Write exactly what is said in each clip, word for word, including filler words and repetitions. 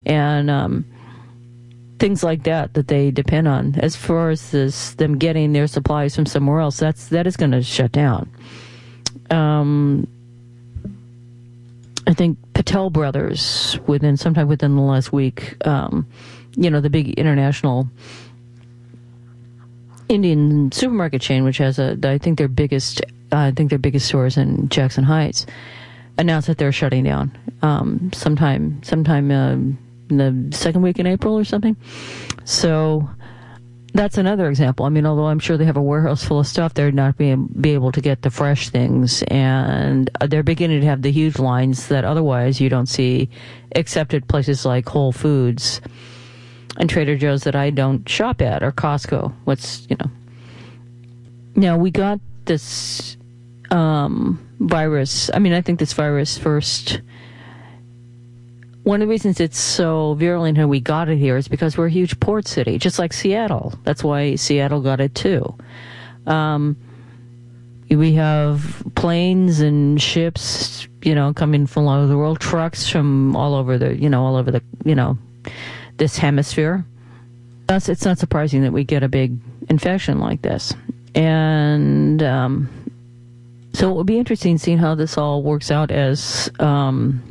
and um, things like that that they depend on. As far as this, them getting their supplies from somewhere else, that's that is going to shut down. Um, I think Patel Brothers, within sometime within the last week, um, you know, the big international Indian supermarket chain, which has a, I think their biggest, uh, I think their biggest stores in Jackson Heights, announced that they're shutting down um, sometime, sometime uh, in the second week in April or something. So that's another example. I mean, although I'm sure they have a warehouse full of stuff, they're not being be able to get the fresh things, and they're beginning to have the huge lines that otherwise you don't see, except at places like Whole Foods and Trader Joe's that I don't shop at, or Costco. What's, you know. Now, we got this um, virus. I mean, I think this virus first, one of the reasons it's so virulent and we got it here is because we're a huge port city, just like Seattle. That's why Seattle got it too. Um, we have planes and ships, you know, coming from all over the world, trucks from all over the, you know, all over the, you know, this hemisphere. Thus, it's not surprising that we get a big infection like this. And um, so it will be interesting seeing how this all works out as um,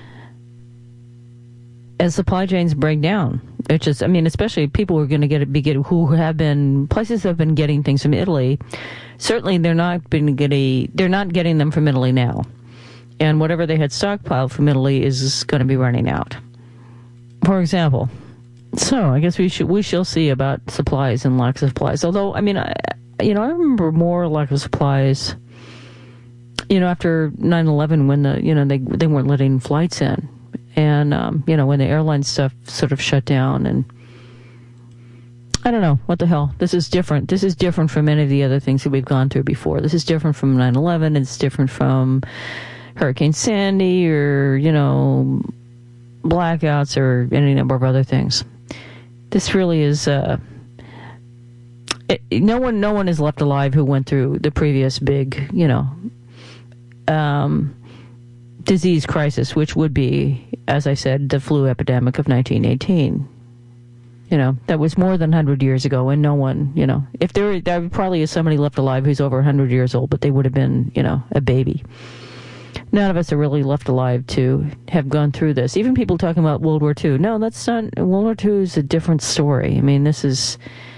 as supply chains break down. It's just, I mean, especially people who are going to get it, be get who have been places that have been getting things from Italy. Certainly, they're not been getting they're not getting them from Italy now, and whatever they had stockpiled from Italy is going to be running out. For example. So I guess we should we shall see about supplies and lack of supplies. Although, I mean, I, you know, I remember more lack of supplies, you know, after nine eleven when the, you know, they they weren't letting flights in. And, um, you know, when the airline stuff sort of shut down, and I don't know, what the hell. This is different. This is different from any of the other things that we've gone through before. This is different from nine eleven. It's different from Hurricane Sandy, or, you know, blackouts, or any number of other things. This really is, uh, it, no one, no one is left alive who went through the previous big, you know, um, disease crisis, which would be, as I said, the flu epidemic of nineteen eighteen. You know, that was more than one hundred years ago, and no one, you know, if there, there probably is somebody left alive who's over one hundred years old, but they would have been, you know, a baby. None of us are really left alive to have gone through this. Even people talking about World War Two. No, that's not, World War Two is a different story. I mean, this is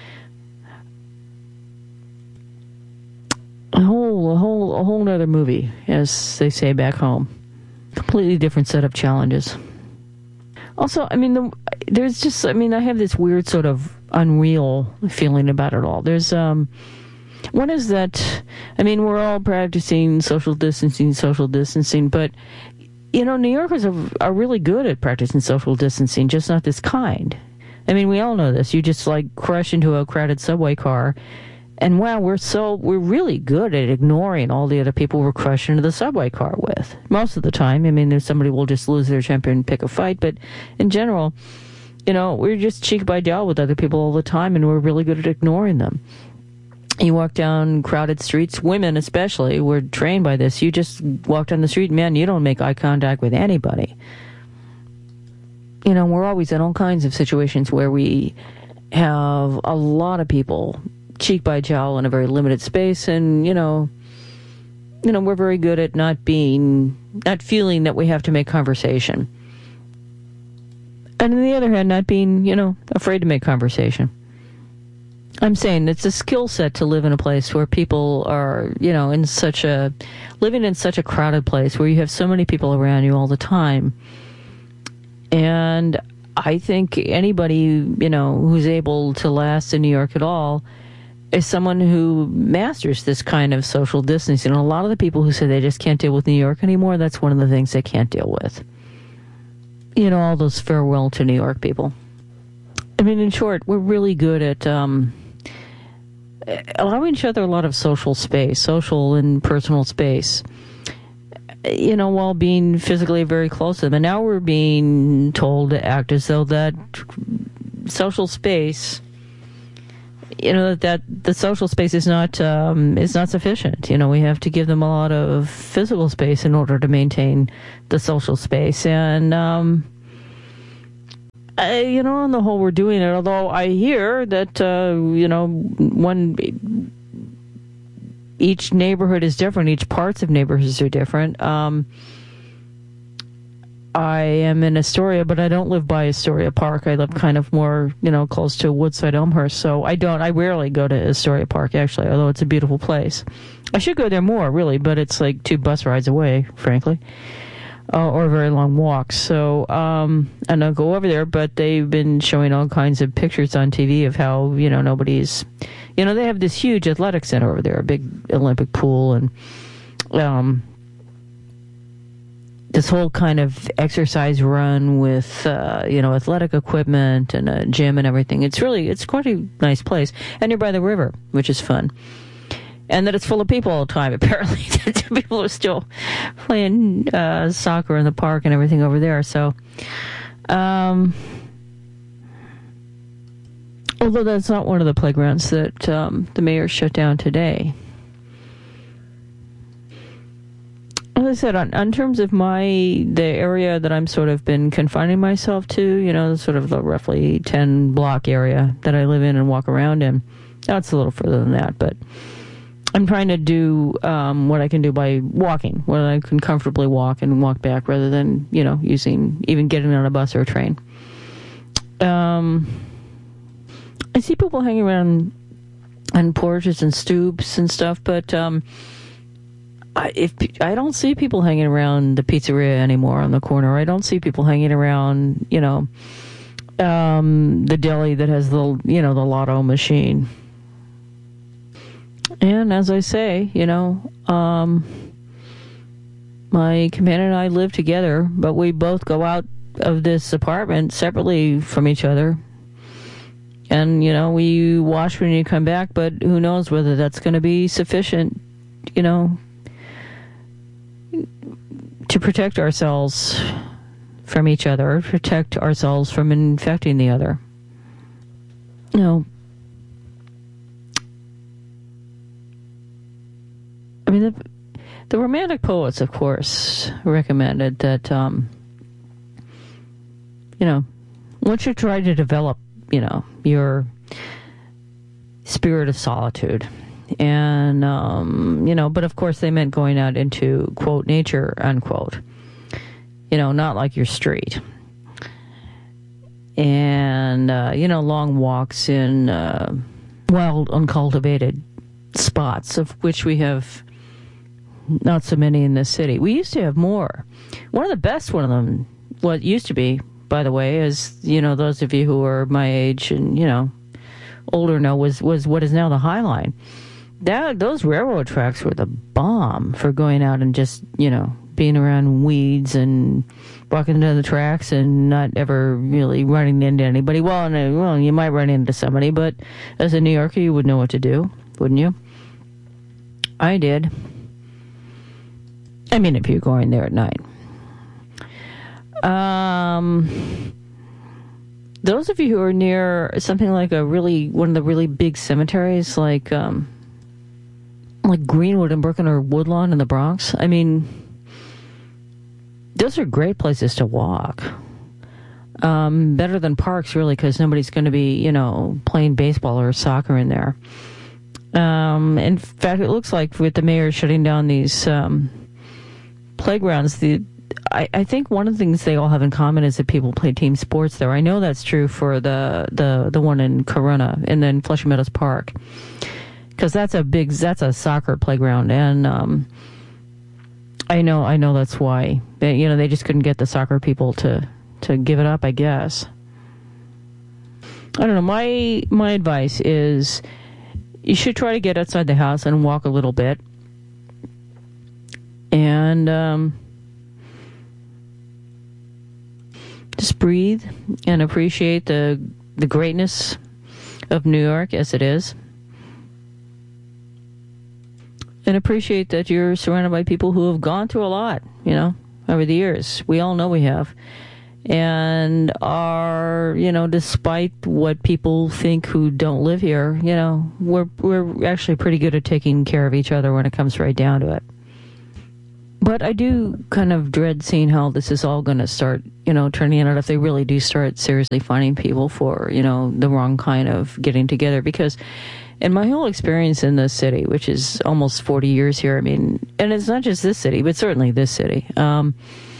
a whole, a whole, a whole other movie, as they say back home. Completely different set of challenges. Also, I mean, the, there's just, I mean, I have this weird sort of unreal feeling about it all. There's, um, one is that, I mean, we're all practicing social distancing, social distancing, but, you know, New Yorkers are, are really good at practicing social distancing, just not this kind. I mean, we all know this. You just, like, crash into a crowded subway car, and wow, we're so, we're really good at ignoring all the other people we're crushed into the subway car with. Most of the time. I mean, there's somebody will just lose their temper and pick a fight, but in general, you know, we're just cheek by jowl with other people all the time, and we're really good at ignoring them. You walk down crowded streets, women especially, we're trained by this. You just walk down the street, man, you don't make eye contact with anybody. You know, we're always in all kinds of situations where we have a lot of people cheek by jowl in a very limited space, and, you know, you know, we're very good at not being, not feeling that we have to make conversation. And on the other hand, not being, you know, afraid to make conversation. I'm saying it's a skill set to live in a place where people are, you know, in such a, living in such a crowded place where you have so many people around you all the time. And I think anybody, you know, who's able to last in New York at all is someone who masters this kind of social distancing. And a lot of the people who say they just can't deal with New York anymore, that's one of the things they can't deal with. You know, all those farewell to New York people. I mean, in short, we're really good at um, allowing each other a lot of social space, social and personal space, you know, while being physically very close to them. And now we're being told to act as though that social space, you know, that, that the social space is not um, is not sufficient. You know, we have to give them a lot of physical space in order to maintain the social space. And um, I, you know, on the whole, we're doing it. Although I hear that, uh, you know, one each neighborhood is different. Each parts of neighborhoods are different. Um, I am in Astoria, but I don't live by Astoria Park. I live kind of more, you know, close to Woodside, Elmhurst. So I don't. I rarely go to Astoria Park, actually, although it's a beautiful place. I should go there more, really, but it's like two bus rides away, frankly. Uh, or very long walks. So, um, and I'll go over there, but they've been showing all kinds of pictures on T V of how, you know, nobody's, you know, they have this huge athletic center over there, a big Olympic pool, and um, this whole kind of exercise run with, uh, you know, athletic equipment and a gym and everything. It's really, it's quite a nice place. And you're by the river, which is fun. And that it's full of people all the time, apparently. People are still playing uh, soccer in the park and everything over there. So, um, although that's not one of the playgrounds that um, the mayor shut down today. As I said, on, on terms of my, the area that I'm sort of been confining myself to, you know, sort of the roughly ten block area that I live in and walk around in. Now it's a little further than that, but I'm trying to do um, what I can do by walking, where I can comfortably walk and walk back rather than, you know, using, even getting on a bus or a train. Um, I see people hanging around on porches and stoops and stuff, but um, I, if I don't see people hanging around the pizzeria anymore on the corner. I don't see people hanging around, you know, um, the deli that has the, you know, the lotto machine. And as I say, you know, um, my companion and I live together, but we both go out of this apartment separately from each other. And, you know, we wash when you come back, but who knows whether that's going to be sufficient, you know, to protect ourselves from each other, protect ourselves from infecting the other. You know, I mean, the, the Romantic poets, of course, recommended that, um, you know, once you try to develop, you know, your spirit of solitude, and, um, you know, but of course they meant going out into, quote, nature, unquote, you know, not like your street. And, uh, you know, long walks in uh, wild, uncultivated spots, of which we have not so many in this city. We used to have more. One of the best one of them, what used to be, by the way, is, you know, those of you who are my age and, you know, older know, was, was what is now the High Line. That, those railroad tracks were the bomb for going out and just, you know, being around weeds and walking into the tracks and not ever really running into anybody. Well, no, well, you might run into somebody, but as a New Yorker, you would know what to do, wouldn't you? I did. I mean, if you're going there at night. Um, those of you who are near something like a really, one of the really big cemeteries, like, um, like Greenwood in Brooklyn or Woodlawn in the Bronx, I mean, those are great places to walk. Um, better than parks, really, because nobody's going to be, you know, playing baseball or soccer in there. Um, in fact, it looks like with the mayor shutting down these um, playgrounds, the I, I think one of the things they all have in common is that people play team sports there. I know that's true for the the, the one in Corona and then Flushing Meadows Park, because that's a big that's a soccer playground, and um, I know I know that's why they, you know, they just couldn't get the soccer people to to give it up, I guess. I don't know. My my advice is, you should try to get outside the house and walk a little bit. And um, just breathe and appreciate the the greatness of New York as it is. And appreciate that you're surrounded by people who have gone through a lot, you know, over the years. We all know we have. And are, you know, despite what people think who don't live here, you know, we're we're actually pretty good at taking care of each other when it comes right down to it. But I do kind of dread seeing how this is all going to start, you know, turning out if they really do start seriously finding people for, you know, the wrong kind of getting together. Because in my whole experience in this city, which is almost forty years here, I mean, and it's not just this city, but certainly this city, um,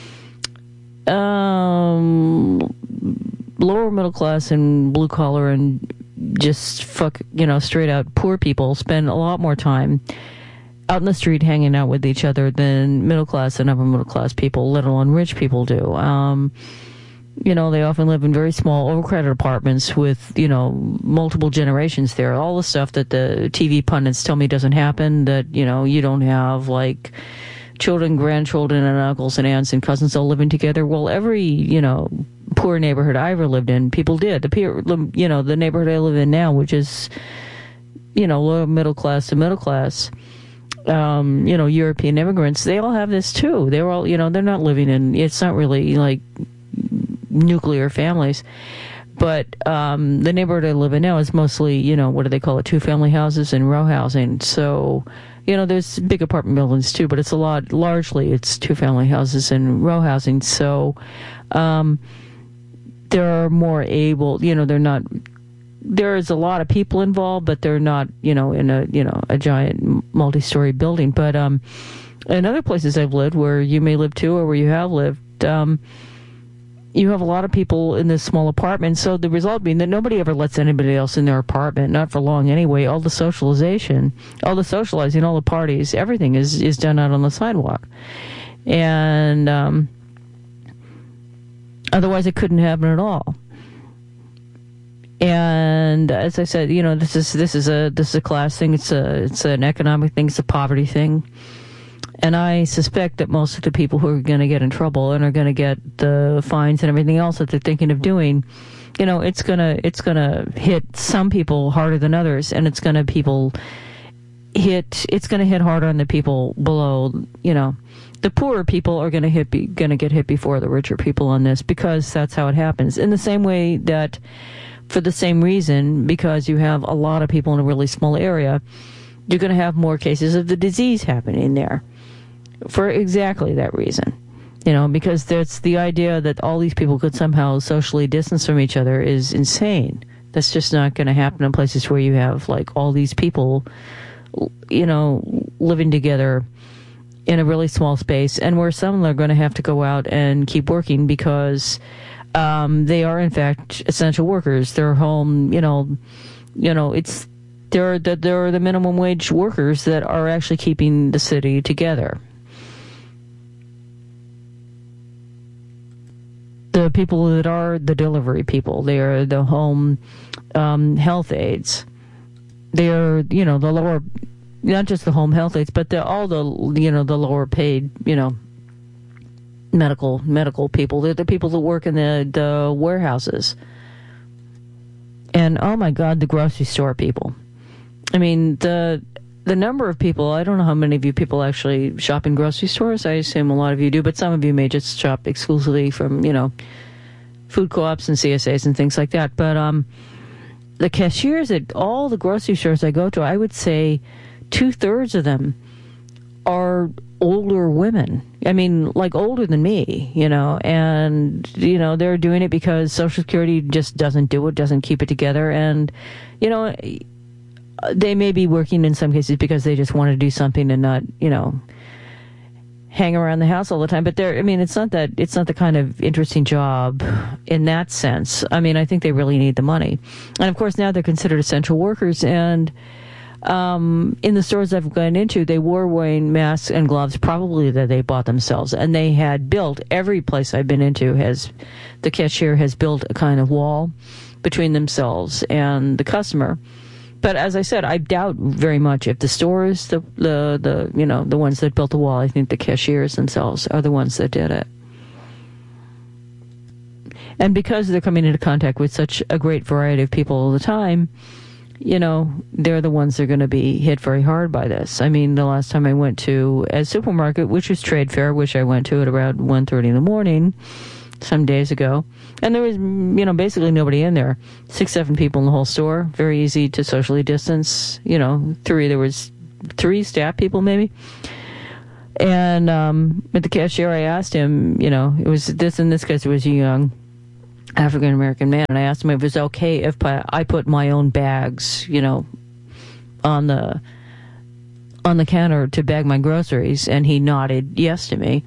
um, lower middle class and blue collar and just fuck, you know, straight out poor people spend a lot more time out in the street hanging out with each other than middle class and upper middle class people, let alone rich people do. Um, you know, they often live in very small, overcrowded apartments with, you know, multiple generations there. All the stuff that the T V pundits tell me doesn't happen, that, you know, you don't have, like, children, grandchildren, and uncles and aunts and cousins all living together. Well, every, you know, poor neighborhood I ever lived in, people did. The, you know, the neighborhood I live in now, which is, you know, lower middle class to middle class, Um, you know, European immigrants, they all have this too. They're all, you know, they're not living in, it's not really like nuclear families. But um, the neighborhood I live in now is mostly, you know, what do they call it, two-family houses and row housing. So, you know, there's big apartment buildings too, but it's a lot, largely it's two-family houses and row housing. So um, they're more able, you know, they're not... There's a lot of people involved, but they're not, you know, in a, you know, a giant multi-story building. But um, in other places I've lived, where you may live too, or where you have lived, um, you have a lot of people in this small apartment. So the result being that nobody ever lets anybody else in their apartment, not for long anyway. All the socialization, all the socializing, all the parties, everything is, is done out on the sidewalk. And um, otherwise it couldn't happen at all. And as I said, you know, this is this is a this is a class thing. It's a it's an economic thing. It's a poverty thing. And I suspect that most of the people who are going to get in trouble and are going to get the fines and everything else that they're thinking of doing, you know, it's gonna it's gonna hit some people harder than others, and it's gonna people hit it's gonna hit harder on the people below. You know, the poorer people are gonna hit be, gonna get hit before the richer people on this, because that's how it happens. In the same way that. For the same reason, because you have a lot of people in a really small area, you're going to have more cases of the disease happening there. For exactly that reason. You know, because there's the idea that all these people could somehow socially distance from each other is insane. That's just not going to happen in places where you have, like, all these people, you know, living together in a really small space, and where some are going to have to go out and keep working because... Um, they are in fact essential workers. They're home, you know, you know, it's, they're the, they're the minimum wage workers that are actually keeping the city together. The people that are the delivery people, they are the home, um, health aides. They are, you know, the lower, not just the home health aides, but the, all the, you know, the lower paid, you know, medical medical people. They're the people that work in the, the warehouses. And, oh my God, the grocery store people. I mean, the the number of people, I don't know how many of you people actually shop in grocery stores. I assume a lot of you do, but some of you may just shop exclusively from, you know, food co-ops and C S As and things like that. But um, the cashiers at all the grocery stores I go to, I would say two-thirds of them are older women. I mean, like older than me, you know, and, you know, they're doing it because Social Security just doesn't do it, doesn't keep it together. And, you know, they may be working in some cases because they just want to do something and not, you know, hang around the house all the time. But they're, I mean, it's not that, it's not the kind of interesting job in that sense. I mean, I think they really need the money. And of course, now they're considered essential workers, and Um, in the stores I've gone into, they were wearing masks and gloves, probably that they bought themselves. And they had built, every place I've been into has, the cashier has built a kind of wall between themselves and the customer. But as I said, I doubt very much if the stores, the, the, the, you know, the ones that built the wall, I think the cashiers themselves are the ones that did it. And because they're coming into contact with such a great variety of people all the time, you know, they're the ones that are going to be hit very hard by this. I mean, the last time I went to a supermarket, which was Trade Fair, which I went to at around one thirty in the morning some days ago, and there was, you know, basically nobody in there. Six, seven people in the whole store. Very easy to socially distance. You know, three, there was three staff people maybe. And um, at the cashier, I asked him, you know, it was this, in this case, it was a young African-American man, and I asked him if it was okay if I put my own bags, you know, on the on the counter to bag my groceries, and he nodded yes to me.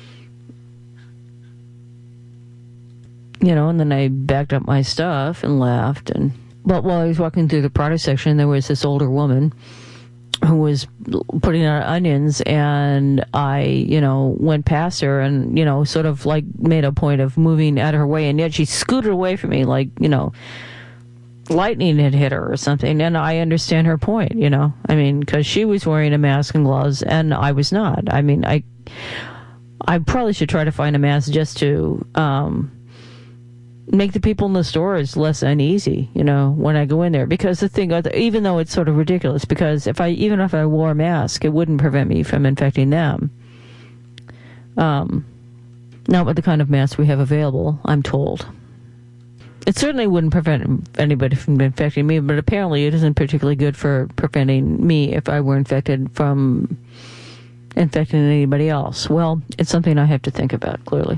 You know, and then I backed up my stuff and left. And but while I was walking through the produce section, there was this older woman who was putting out onions, and I, you know, went past her and, you know, sort of like made a point of moving out of her way, and yet she scooted away from me like, you know, lightning had hit her or something. And I understand her point, you know, I mean, because she was wearing a mask and gloves and I was not. I mean, I, I probably should try to find a mask just to, um, make the people in the stores less uneasy, you know, when I go in there. Because the thing, even though it's sort of ridiculous, because if I, even if I wore a mask, it wouldn't prevent me from infecting them. Um, not with the kind of mask we have available, I'm told. It certainly wouldn't prevent anybody from infecting me, but apparently it isn't particularly good for preventing me if I were infected from infecting anybody else. Well, it's something I have to think about, clearly.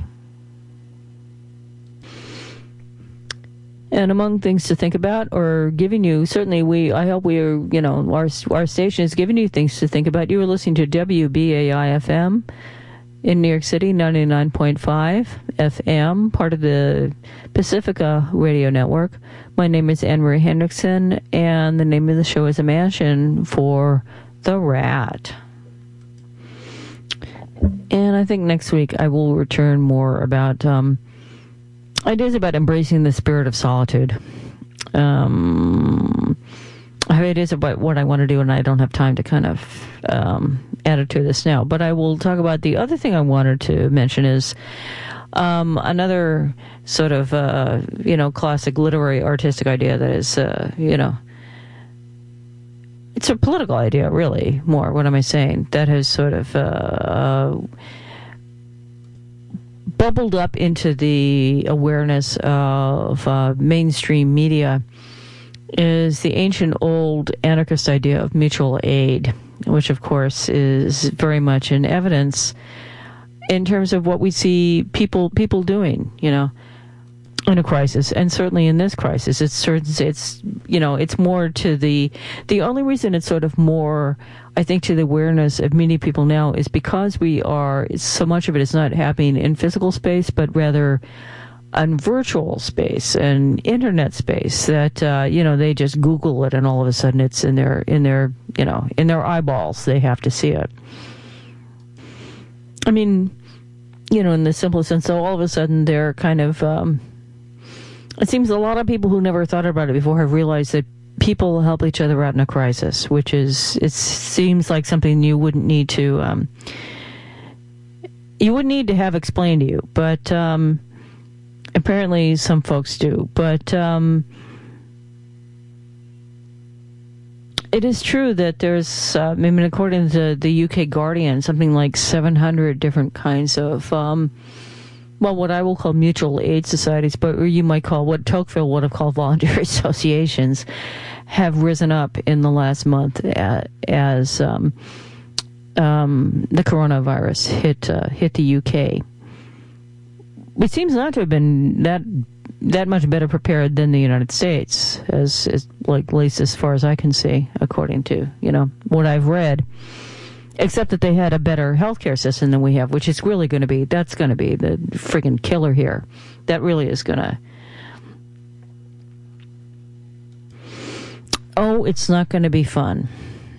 And among things to think about, or giving you, certainly we, I hope we are, you know, our our station is giving you things to think about. You are listening to W B A I F M in New York City, ninety-nine point five F M, part of the Pacifica Radio Network. My name is Anne Marie Hendrickson, and the name of the show is A Mansion for the Rat. And I think next week I will return more about um, ideas about embracing the spirit of solitude. Um, I have ideas about what I want to do, and I don't have time to kind of um, add it to this now. But I will talk about the other thing I wanted to mention is um, another sort of, uh, you know, classic literary artistic idea that is, uh, you know, it's a political idea, really, more. What am I saying? That has sort of uh, uh, bubbled up into the awareness of uh, mainstream media is the ancient old anarchist idea of mutual aid, which of course is very much in evidence in terms of what we see people people doing, you know, in a crisis, and certainly in this crisis. It's it's you know it's more to the the only reason it's sort of more, I think, to the awareness of many people now is because we are, so much of it is not happening in physical space, but rather on virtual space and internet space, that uh, you know they just Google it and all of a sudden it's in their in their you know in their eyeballs. They have to see it. I mean, you know, in the simplest sense, so all of a sudden they're kind of. Um, it seems a lot of people who never thought about it before have realized that people help each other out in a crisis, which is, it seems like something you wouldn't need to, um, you wouldn't need to have explained to you, but um, apparently some folks do. But um, it is true that there's, uh, I mean, according to the U K Guardian, something like seven hundred different kinds of, um, well, what I will call mutual aid societies, but or you might call what Tocqueville would have called voluntary associations, have risen up in the last month as um, um, the coronavirus hit uh, hit the U K. It seems not to have been that that much better prepared than the United States, as, as like at least as far as I can see, according to you know what I've read. Except that they had a better healthcare system than we have, which is really going to be, that's going to be the friggin' killer here. That really is going to, oh, it's not going to be fun.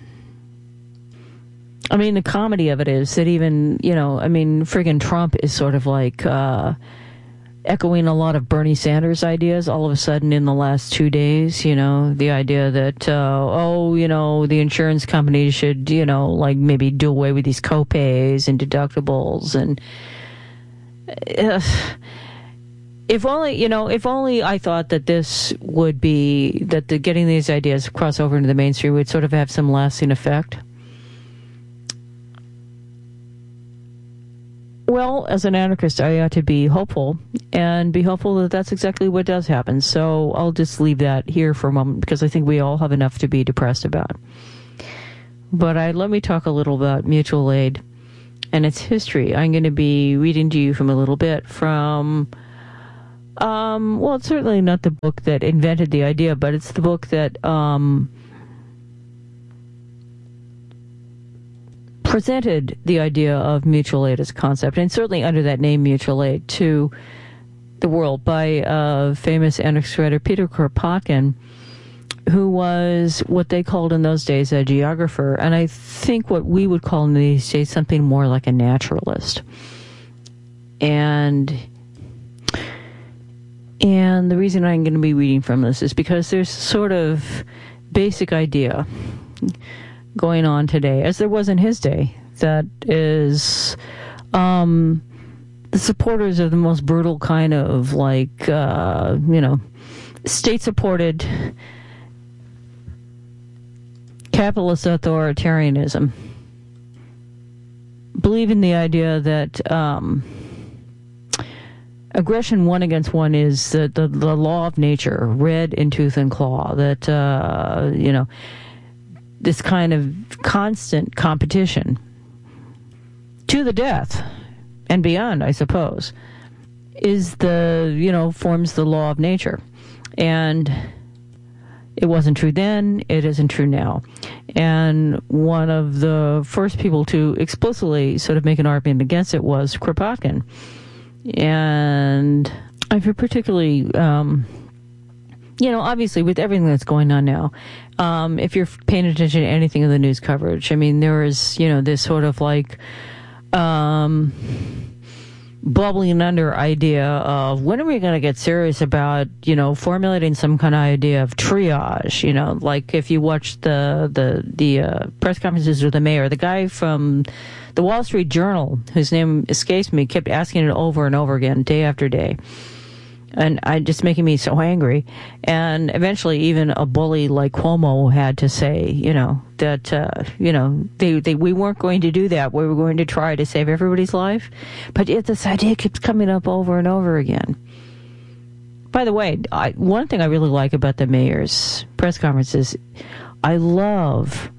I mean, the comedy of it is that even, you know, I mean, friggin' Trump is sort of like, uh, echoing a lot of Bernie Sanders ideas all of a sudden in the last two days, you know, the idea that, uh, oh, you know, the insurance companies should, you know, like maybe do away with these copays and deductibles. And uh, if only, you know, if only I thought that this would be, that the getting these ideas cross over into the mainstream would sort of have some lasting effect. Well, as an anarchist, I ought to be hopeful, and be hopeful that that's exactly what does happen. So I'll just leave that here for a moment, because I think we all have enough to be depressed about. But I, let me talk a little about mutual aid. and its history. I'm going to be reading to you from a little bit from, um, well, it's certainly not the book that invented the idea, but it's the book that um, presented the idea of mutual aid as a concept, and certainly under that name, mutual aid, to the world by uh, famous anarchist writer Peter Kropotkin, who was what they called in those days a geographer, and I think what we would call in these days something more like a naturalist. And and the reason I'm going to be reading from this is because there's sort of basic idea going on today, as there was in his day, that is um, the supporters of the most brutal kind of, like, uh, you know, state-supported capitalist authoritarianism believe in the idea that um, aggression one against one is the, the, the law of nature, read in tooth and claw, that, uh, you know, this kind of constant competition to the death and beyond, I suppose, is the, you know, forms the law of nature. And it wasn't true then, it isn't true now. And one of the first people to explicitly sort of make an argument against it was Kropotkin. And I feel particularly, um, you know, obviously with everything that's going on now, um, if you're paying attention to anything in the news coverage, I mean, there is, you know, this sort of like um, bubbling under idea of when are we going to get serious about, you know, formulating some kind of idea of triage, you know, like if you watch the, the, the uh, press conferences with the mayor, the guy from the Wall Street Journal, whose name escapes me, kept asking it over and over again, day after day. And I just making me so angry. And eventually even a bully like Cuomo had to say, you know, that, uh, you know, they, they, we weren't going to do that. We were going to try to save everybody's life. But yet this idea keeps coming up over and over again. By the way, I, one thing I really like about the mayor's press conferences, I love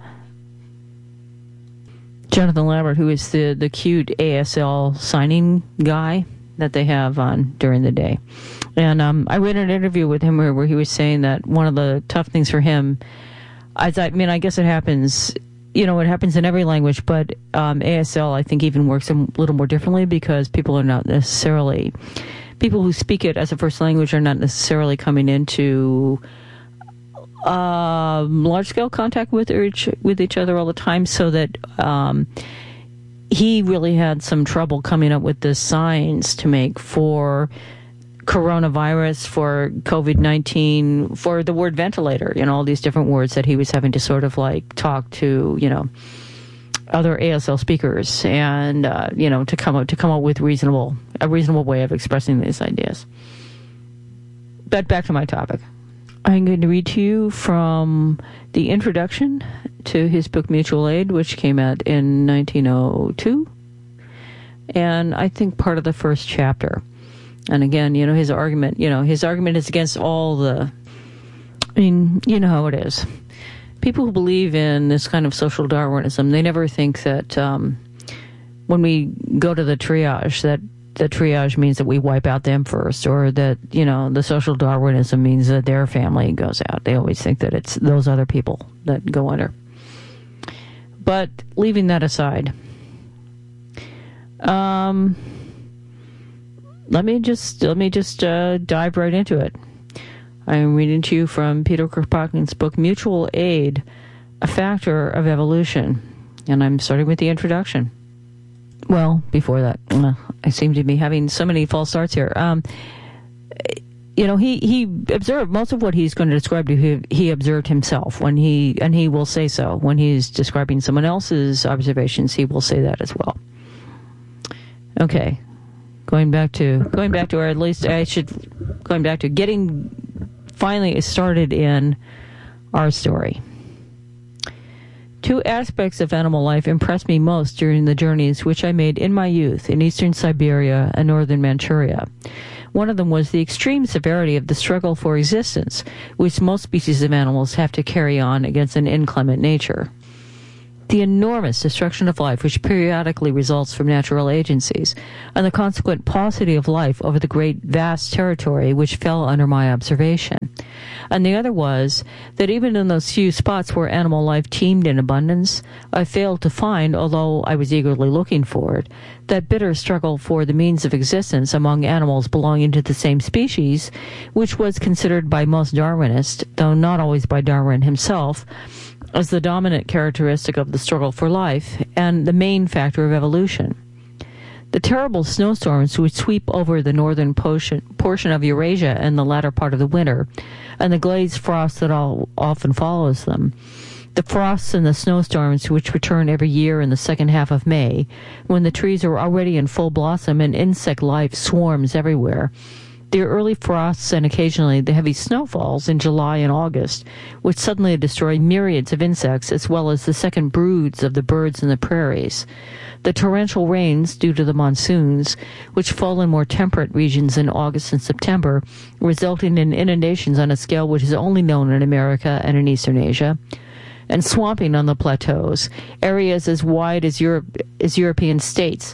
Jonathan Lambert, who is the, the cute A S L signing guy that they have on during the day. And um, I read an interview with him where, where he was saying that one of the tough things for him, I, I mean, I guess it happens, you know, it happens in every language, but um, A S L, I think, even works a little more differently because people are not necessarily, people who speak it as a first language are not necessarily coming into uh, large-scale contact with each, with each other all the time, so that um, he really had some trouble coming up with the signs to make for coronavirus, for COVID nineteen, for the word ventilator, you know, all these different words that he was having to sort of like talk to, you know, other A S L speakers and, uh, you know, to come up, to come up with reasonable, a reasonable way of expressing these ideas. But back to my topic. I'm going to read to you from the introduction to his book Mutual Aid, which came out in nineteen oh two. And I think part of the first chapter. And again, you know, his argument, you know, his argument is against all the, I mean, you know how it is. People who believe in this kind of social Darwinism, they never think that um, when we go to the triage, that the triage means that we wipe out them first, or that, you know, the social Darwinism means that their family goes out. They always think that it's those other people that go under. But leaving that aside, um... Let me just let me just uh, dive right into it. I'm reading to you from Peter Kropotkin's book, Mutual Aid, A Factor of Evolution. And I'm starting with the introduction. Well, before that, uh, I seem to be having so many false starts here. Um, you know, he, he observed most of what he's going to describe to you, he, he observed himself when he, and he will say so. When he's describing someone else's observations, he will say that as well. Okay. Going back to, going back to, or at least I should, going back to getting finally started in our story. Two aspects of animal life impressed me most during the journeys which I made in my youth in eastern Siberia and northern Manchuria. One of them was the extreme severity of the struggle for existence, which most species of animals have to carry on against an inclement nature. the enormous destruction of life which periodically results from natural agencies, and the consequent paucity of life over the great vast territory which fell under my observation. And the other was that even in those few spots where animal life teemed in abundance, I failed to find, although I was eagerly looking for it, that bitter struggle for the means of existence among animals belonging to the same species, which was considered by most Darwinists, though not always by Darwin himself, as the dominant characteristic of the struggle for life and the main factor of evolution. The terrible snowstorms which sweep over the northern portion, portion of Eurasia in the latter part of the winter, and the glazed frost that all, often follows them, the frosts and the snowstorms which return every year in the second half of May, when the trees are already in full blossom and insect life swarms everywhere, the early frosts and occasionally the heavy snowfalls in July and August, which suddenly destroy myriads of insects as well as the second broods of the birds in the prairies, the torrential rains due to the monsoons, which fall in more temperate regions in August and September, resulting in inundations on a scale which is only known in America and in Eastern Asia, and swamping on the plateaus, areas as wide as Europe, as European states.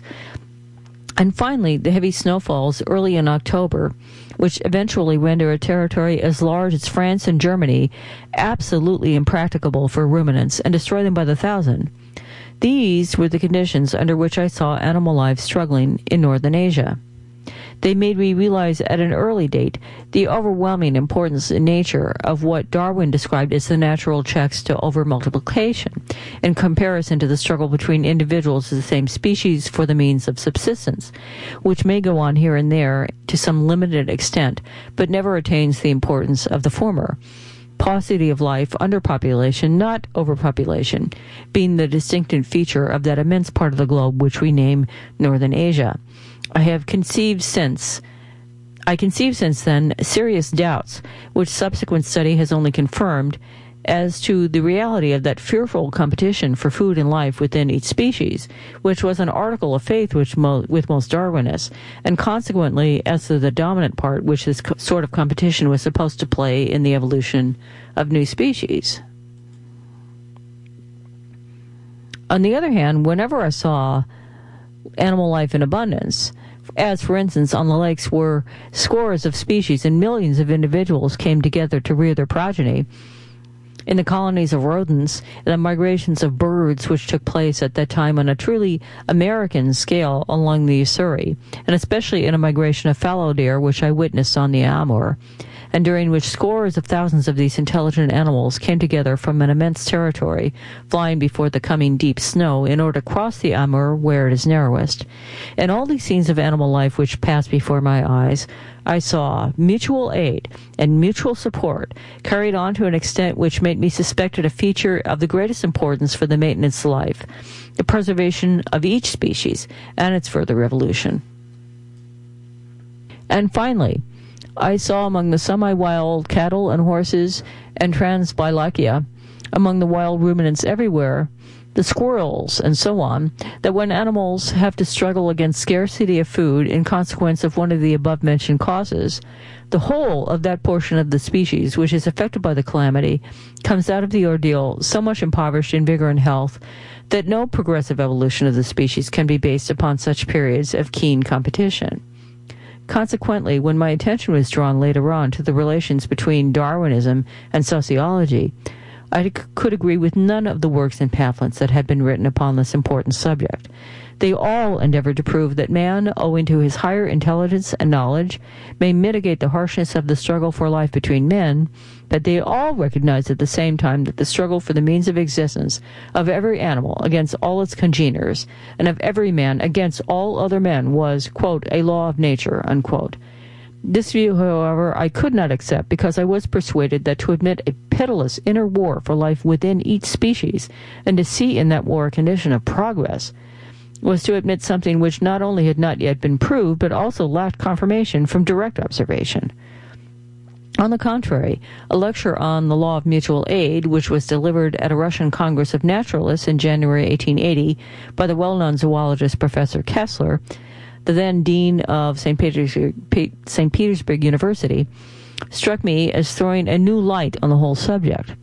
And finally, the heavy snowfalls early in October, which eventually render a territory as large as France and Germany absolutely impracticable for ruminants and destroy them by the thousand. These were the conditions under which I saw animal life struggling in northern Asia. They made me realize at an early date the overwhelming importance in nature of what Darwin described as the natural checks to overmultiplication in comparison to the struggle between individuals of the same species for the means of subsistence, which may go on here and there to some limited extent, but never attains the importance of the former. Paucity of life, underpopulation, not overpopulation, being the distinctive feature of that immense part of the globe which we name Northern Asia. I have conceived since, I conceived since then serious doubts, which subsequent study has only confirmed, as to the reality of that fearful competition for food and life within each species, which was an article of faith which mo- with most Darwinists, and consequently as to the dominant part which this co- sort of competition was supposed to play in the evolution of new species. On the other hand, whenever I saw animal life in abundance, as for instance on the lakes where scores of species and millions of individuals came together to rear their progeny, in the colonies of rodents, and the migrations of birds which took place at that time on a truly American scale along the Ussuri, and especially in a migration of fallow deer which I witnessed on the Amur, and during which scores of thousands of these intelligent animals came together from an immense territory, flying before the coming deep snow in order to cross the Amur where it is narrowest. In all these scenes of animal life which passed before my eyes, I saw mutual aid and mutual support carried on to an extent which made me suspect it a feature of the greatest importance for the maintenance of life, the preservation of each species, and its further evolution. And finally, I saw among the semi-wild cattle and horses and Transbylakia, among the wild ruminants everywhere, the squirrels, and so on, that when animals have to struggle against scarcity of food in consequence of one of the above-mentioned causes, the whole of that portion of the species which is affected by the calamity comes out of the ordeal so much impoverished in vigor and health that no progressive evolution of the species can be based upon such periods of keen competition. Consequently, when my attention was drawn later on to the relations between Darwinism and sociology, I c- could agree with none of the works and pamphlets that had been written upon this important subject. They all endeavored to prove that man, owing to his higher intelligence and knowledge, may mitigate the harshness of the struggle for life between men, but they all recognized at the same time that the struggle for the means of existence of every animal against all its congeners, and of every man against all other men was, quote, a law of nature, unquote. This view, however, I could not accept because I was persuaded that to admit a pitiless inner war for life within each species, and to see in that war a condition of progress, was to admit something which not only had not yet been proved, but also lacked confirmation from direct observation. On the contrary, a lecture on the law of mutual aid, which was delivered at a Russian Congress of Naturalists in January eighteen eighty by the well-known zoologist Professor Kessler, the then dean of Saint Petersburg, Saint Petersburg University, struck me as throwing a new light on the whole subject.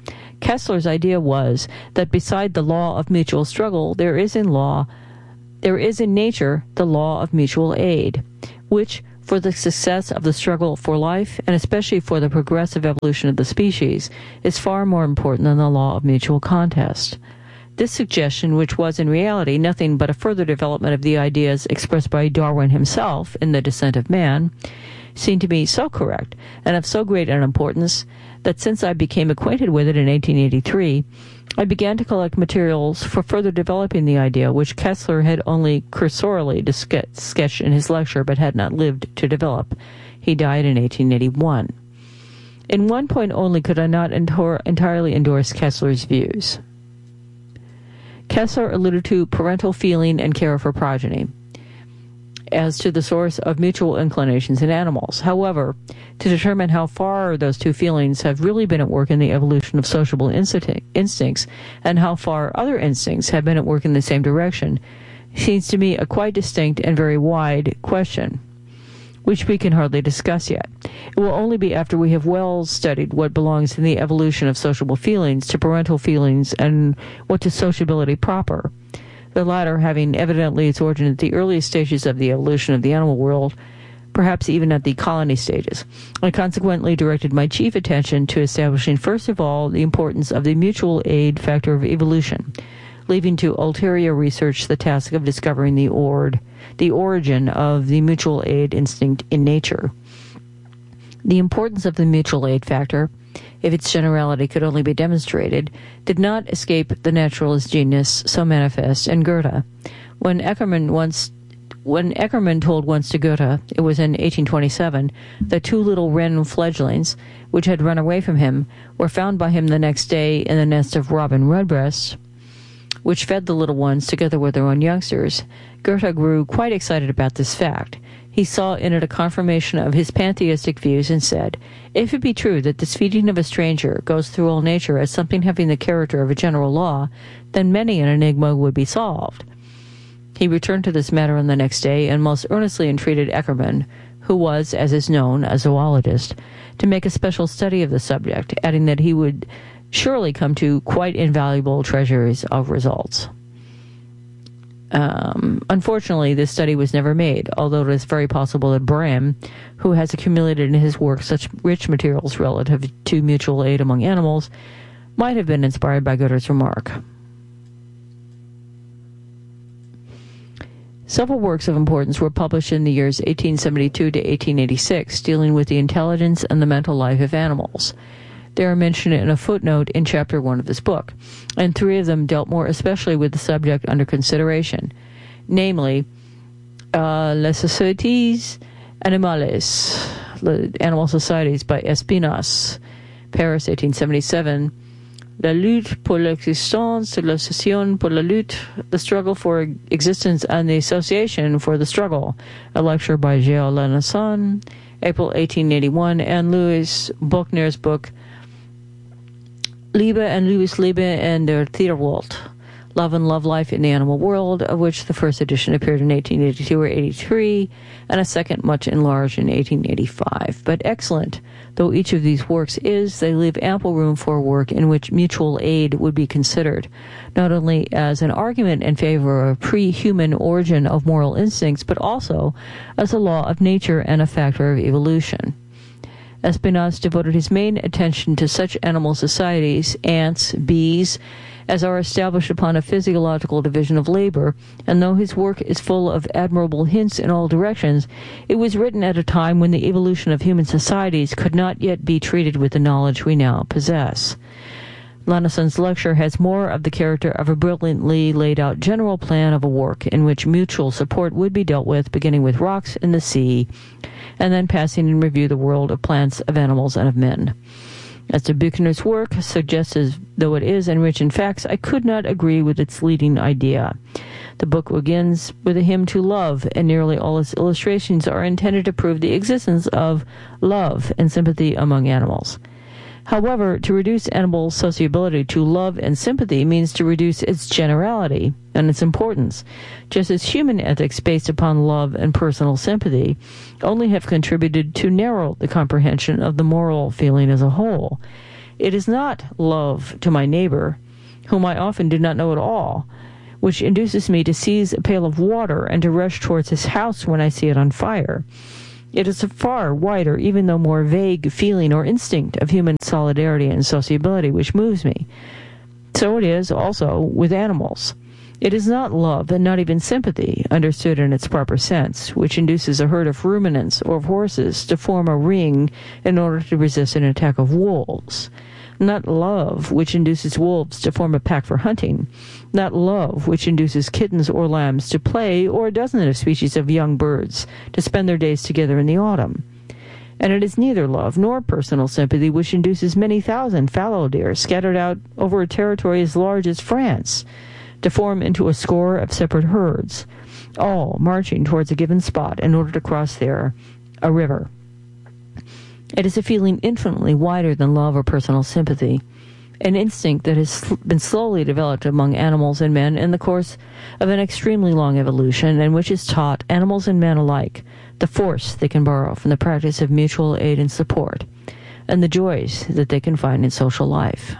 Kessler's idea was that beside the law of mutual struggle, there is in law, there is in nature the law of mutual aid, which, for the success of the struggle for life, and especially for the progressive evolution of the species, is far more important than the law of mutual contest. This suggestion, which was in reality nothing but a further development of the ideas expressed by Darwin himself in The Descent of Man, seemed to me so correct and of so great an importance that since I became acquainted with it in eighteen eighty-three, I began to collect materials for further developing the idea, which Kessler had only cursorily sketched in his lecture but had not lived to develop. He died in eighteen eighty-one. In one point only could I not entor- entirely endorse Kessler's views. Kessler alluded to parental feeling and care for progeny as to the source of mutual inclinations in animals. However, to determine how far those two feelings have really been at work in the evolution of sociable instincts and how far other instincts have been at work in the same direction seems to me a quite distinct and very wide question, which we can hardly discuss yet. It will only be after we have well studied what belongs in the evolution of sociable feelings to parental feelings and what to sociability proper, the latter having evidently its origin at the earliest stages of the evolution of the animal world, perhaps even at the colony stages. I consequently directed my chief attention to establishing first of all the importance of the mutual aid factor of evolution, leaving to ulterior research the task of discovering the ord, the origin of the mutual aid instinct in nature. The importance of the mutual aid factor, if its generality could only be demonstrated, did not escape the naturalist genius so manifest in Goethe. When Eckermann once When Eckermann told once to Goethe, it was in eighteen twenty-seven, that two little wren fledglings, which had run away from him, were found by him the next day in the nest of robin redbreasts, which fed the little ones together with their own youngsters, Goethe grew quite excited about this fact. He saw in it a confirmation of his pantheistic views and said, if it be true that this feeding of a stranger goes through all nature as something having the character of a general law, then many an enigma would be solved. He returned to this matter on the next day and most earnestly entreated Eckermann, who was, as is known, a zoologist, to make a special study of the subject, adding that he would surely come to quite invaluable treasures of results. Um, unfortunately, this study was never made, although it is very possible that Brehm, who has accumulated in his work such rich materials relative to mutual aid among animals, might have been inspired by Goethe's remark. Several works of importance were published in the years eighteen seventy-two to eighteen eighty-six, dealing with the intelligence and the mental life of animals. They are mentioned in a footnote in chapter one of this book, and three of them dealt more especially with the subject under consideration, namely, uh, Les Sociétés Animales, Animal Societies by Espinasse, Paris, eighteen seventy-seven, La lutte pour l'existence, l'association pour la lutte, the struggle for existence and the association for the struggle, a lecture by Géo Lannesson, April eighteen eighty-one, and Louis Buchner's book, Liebe and Louis Liebe and der Tierwelt, Love and Love Life in the Animal World, of which the first edition appeared in eighteen eighty-two or eighty-three, and a second much enlarged in eighteen eighty-five. But excellent though each of these works is, they leave ample room for work in which mutual aid would be considered, not only as an argument in favor of a pre-human origin of moral instincts, but also as a law of nature and a factor of evolution. Espinasse devoted his main attention to such animal societies, ants, bees, as are established upon a physiological division of labor, and though his work is full of admirable hints in all directions, it was written at a time when the evolution of human societies could not yet be treated with the knowledge we now possess. Lannesson's lecture has more of the character of a brilliantly laid out general plan of a work in which mutual support would be dealt with, beginning with rocks in the sea, and then passing in review the world of plants, of animals, and of men. As to Buchner's work, suggestive though it is and rich in facts, I could not agree with its leading idea. The book begins with a hymn to love, and nearly all its illustrations are intended to prove the existence of love and sympathy among animals. However, to reduce animal sociability to love and sympathy means to reduce its generality and its importance, just as human ethics based upon love and personal sympathy only have contributed to narrow the comprehension of the moral feeling as a whole. It is not love to my neighbor, whom I often do not know at all, which induces me to seize a pail of water and to rush towards his house when I see it on fire. It is a far wider, even though more vague feeling or instinct of human solidarity and sociability which moves me. So it is also with animals. It is not love, and not even sympathy, understood in its proper sense, which induces a herd of ruminants or of horses to form a ring in order to resist an attack of wolves. Not love, which induces wolves to form a pack for hunting. Not love, which induces kittens or lambs to play, or a dozen of species of young birds to spend their days together in the autumn. And it is neither love nor personal sympathy which induces many thousand fallow deer scattered out over a territory as large as France to form into a score of separate herds, all marching towards a given spot in order to cross there a river. It is a feeling infinitely wider than love or personal sympathy, an instinct that has been slowly developed among animals and men in the course of an extremely long evolution, and which has taught animals and men alike the force they can borrow from the practice of mutual aid and support, and the joys that they can find in social life.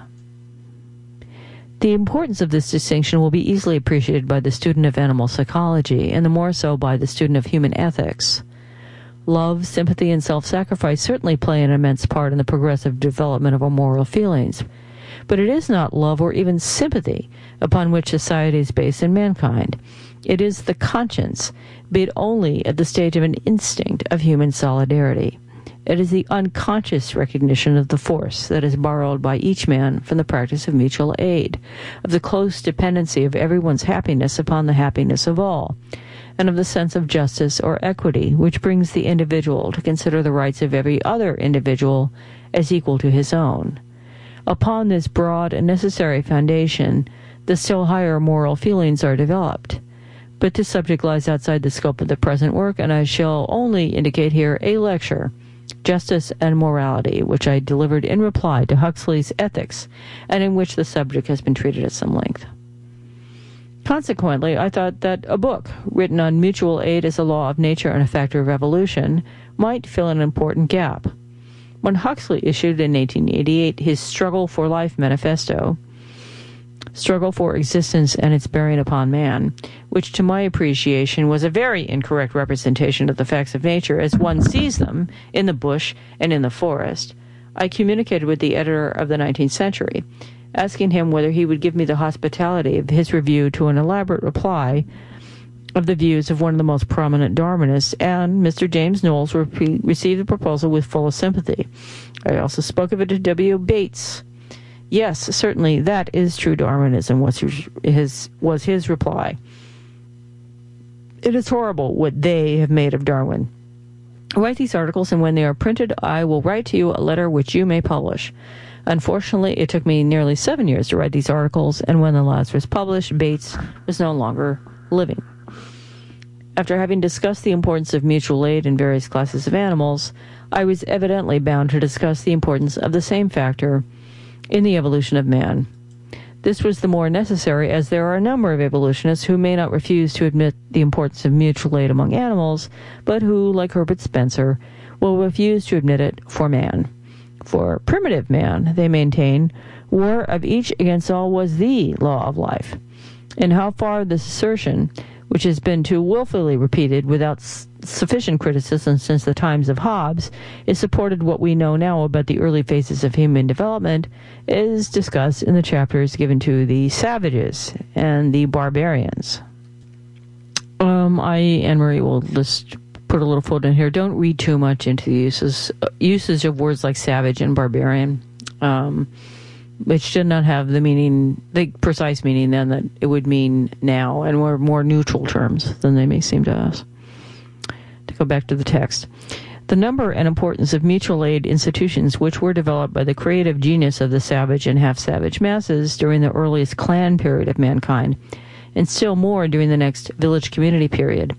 The importance of this distinction will be easily appreciated by the student of animal psychology, and the more so by the student of human ethics. Love, sympathy, and self-sacrifice certainly play an immense part in the progressive development of our moral feelings, but it is not love or even sympathy upon which society is based in mankind. It is the conscience, be it only at the stage of an instinct of human solidarity. It is the unconscious recognition of the force that is borrowed by each man from the practice of mutual aid, of the close dependency of everyone's happiness upon the happiness of all, and of the sense of justice or equity, which brings the individual to consider the rights of every other individual as equal to his own. Upon this broad and necessary foundation, the still higher moral feelings are developed. But this subject lies outside the scope of the present work, and I shall only indicate here a lecture, Justice and Morality, which I delivered in reply to Huxley's Ethics, and in which the subject has been treated at some length. Consequently, I thought that a book written on mutual aid as a law of nature and a factor of evolution might fill an important gap. When Huxley issued in eighteen eighty-eight his Struggle for Life Manifesto, Struggle for Existence and Its Bearing Upon Man, which to my appreciation was a very incorrect representation of the facts of nature as one sees them in the bush and in the forest, I communicated with the editor of the nineteenth century, asking him whether he would give me the hospitality of his review to an elaborate reply of the views of one of the most prominent Darwinists, and Mister James Knowles re- received the proposal with full sympathy. I also spoke of it to W. Bates. Yes, certainly, that is true Darwinism, was his, his, was his reply. It is horrible what they have made of Darwin. Write these articles, and when they are printed, I will write to you a letter which you may publish. Unfortunately, it took me nearly seven years to write these articles, and when the last was published, Bates was no longer living. After having discussed the importance of mutual aid in various classes of animals, I was evidently bound to discuss the importance of the same factor in the evolution of man. This was the more necessary as there are a number of evolutionists who may not refuse to admit the importance of mutual aid among animals, but who, like Herbert Spencer, will refuse to admit it for man. For primitive man, they maintain, war of each against all was the law of life. And how far this assertion, which has been too willfully repeated without s- sufficient criticism since the times of Hobbes, is supported what we know now about the early phases of human development, is discussed in the chapters given to the savages and the barbarians. Um, I, Anne-Marie, will just put a little footnote in here. Don't read too much into the uses, uh, usage of words like savage and barbarian, um, which did not have the meaning, the precise meaning then that it would mean now, and were more neutral terms than they may seem to us. To go back to the text. The number and importance of mutual aid institutions which were developed by the creative genius of the savage and half-savage masses during the earliest clan period of mankind, and still more during the next village community period,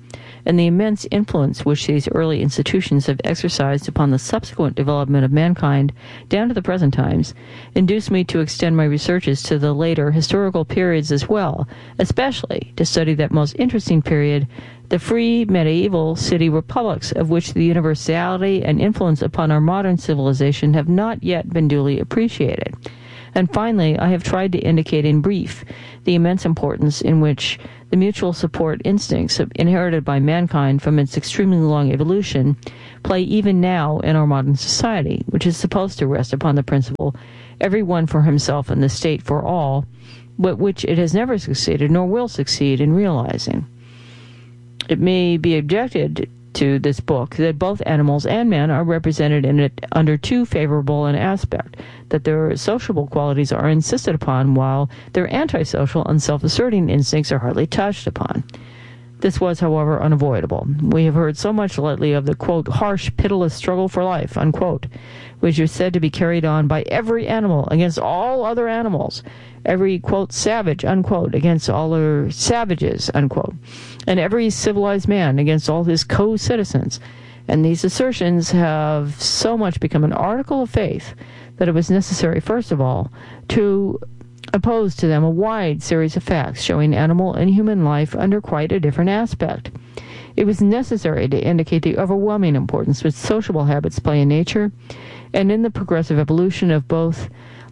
and the immense influence which these early institutions have exercised upon the subsequent development of mankind down to the present times, induced me to extend my researches to the later historical periods as well, especially to study that most interesting period, the free medieval city republics, of which the universality and influence upon our modern civilization have not yet been duly appreciated. And finally, I have tried to indicate in brief the immense importance in which the mutual support instincts inherited by mankind from its extremely long evolution play even now in our modern society, which is supposed to rest upon the principle, every one for himself and the state for all, but which it has never succeeded nor will succeed in realizing. It may be objected to this book that both animals and men are represented in it under too favorable an aspect, that their sociable qualities are insisted upon while their antisocial and self-asserting instincts are hardly touched upon. This was, however, unavoidable. We have heard so much lately of the, quote, harsh, pitiless struggle for life, unquote, which is said to be carried on by every animal against all other animals, every, quote, savage, unquote, against all other savages, unquote, and every civilized man against all his co-citizens. And these assertions have so much become an article of faith that it was necessary, first of all, to oppose to them a wide series of facts showing animal and human life under quite a different aspect. It was necessary to indicate the overwhelming importance which sociable habits play in nature and in the progressive evolution of both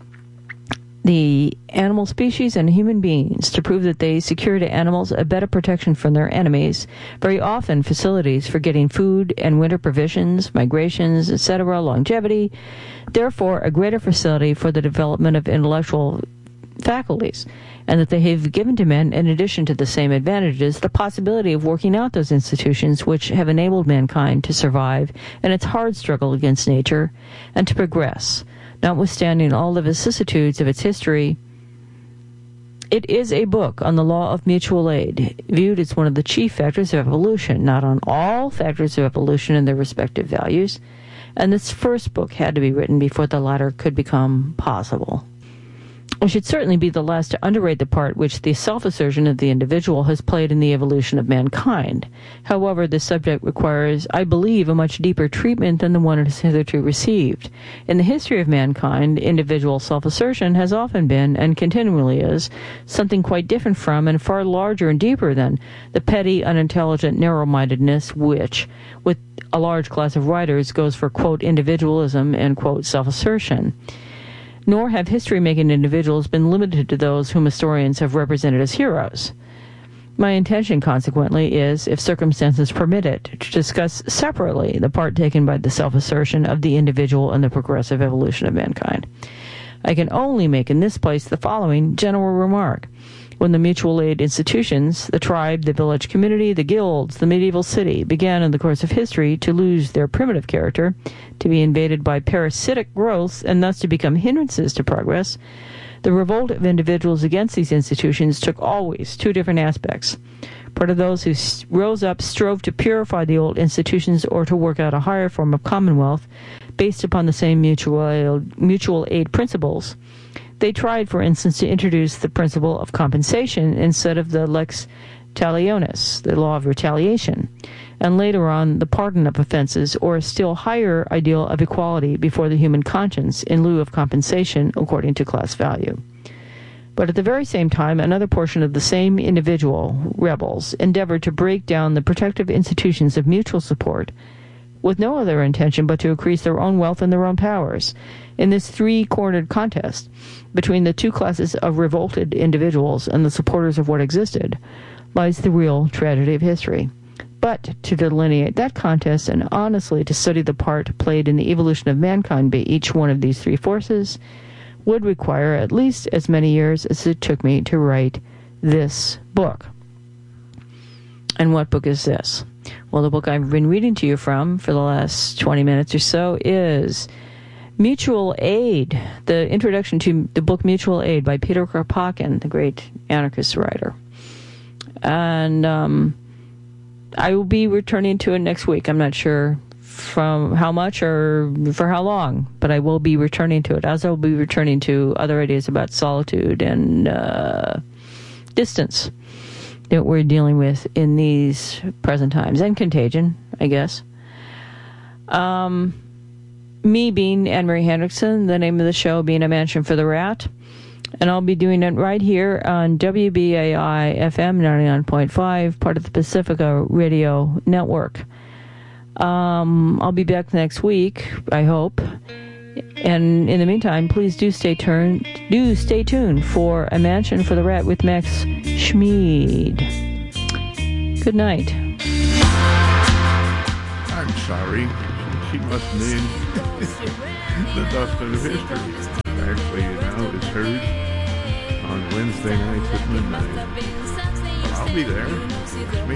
the animal species and human beings, to prove that they secure to animals a better protection from their enemies, very often facilities for getting food and winter provisions, migrations, et cetera, longevity, therefore a greater facility for the development of intellectual faculties, and that they have given to men, in addition to the same advantages, the possibility of working out those institutions which have enabled mankind to survive in its hard struggle against nature and to progress, notwithstanding all the vicissitudes of its history. It is a book on the law of mutual aid, viewed as one of the chief factors of evolution, not on all factors of evolution and their respective values, and this first book had to be written before the latter could become possible. We should certainly be the last to underrate the part which the self-assertion of the individual has played in the evolution of mankind. However, this subject requires, I believe, a much deeper treatment than the one it has hitherto received. In the history of mankind, individual self-assertion has often been, and continually is, something quite different from and far larger and deeper than the petty, unintelligent narrow-mindedness which, with a large class of writers, goes for, quote, individualism and, quote, self-assertion. Nor have history-making individuals been limited to those whom historians have represented as heroes. My intention, consequently, is, if circumstances permit it, to discuss separately the part taken by the self-assertion of the individual in the progressive evolution of mankind. I can only make in this place the following general remark. When the mutual aid institutions, the tribe, the village community, the guilds, the medieval city, began in the course of history to lose their primitive character, to be invaded by parasitic growths, and thus to become hindrances to progress, the revolt of individuals against these institutions took always two different aspects. Part of those who rose up strove to purify the old institutions or to work out a higher form of commonwealth based upon the same mutual, mutual aid principles. They tried, for instance, to introduce the principle of compensation instead of the lex talionis, the law of retaliation, and later on the pardon of offenses, or a still higher ideal of equality before the human conscience in lieu of compensation according to class value. But at the very same time, another portion of the same individual rebels endeavored to break down the protective institutions of mutual support with no other intention but to increase their own wealth and their own powers. In this three-cornered contest between the two classes of revolted individuals and the supporters of what existed lies the real tragedy of history. But to delineate that contest and honestly to study the part played in the evolution of mankind by each one of these three forces would require at least as many years as it took me to write this book. And what book is this? Well, the book I've been reading to you from for the last twenty minutes or so is Mutual Aid, the introduction to the book Mutual Aid by Peter Kropotkin, the great anarchist writer. And um, I will be returning to it next week. I'm not sure from how much or for how long, but I will be returning to it, as I will be returning to other ideas about solitude and uh, distance. that we're dealing with in these present times, and contagion, I guess. Um, me being Anne-Marie Hendrickson, the name of the show being A Mansion for the Rat, and I'll be doing it right here on W B A I F M ninety-nine point five, part of the Pacifica Radio Network. Um, I'll be back next week, I hope. And in the meantime, please do stay tuned. Do stay tuned for A Mansion for the Rat with Max Schmeed. Good night. I'm sorry. She must mean the Dustbin of History. Actually, you know, it's heard on Wednesday nights at midnight. Well, I'll be there.